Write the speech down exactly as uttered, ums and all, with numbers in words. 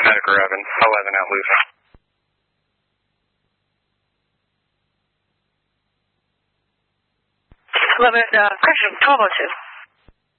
Medical eleven, eleven at Luther. eleven, uh, question twelve oh two.